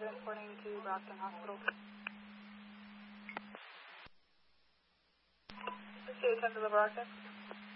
transporting to Brockton Hospital. Let's see, 10 to the Brockton.